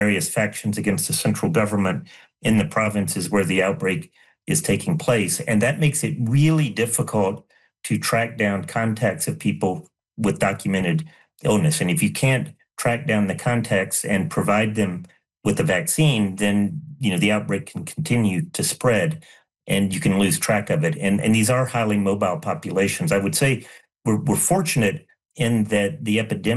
various factions against the central government in the provinces where the outbreak is taking place. And that makes it really difficult to track down contacts of people with documented illness. And if you can't track down the contacts and provide them with the vaccine, then the outbreak can continue to spread and you can lose track of it. And these are highly mobile populations. I would say we're fortunate in that the epidemic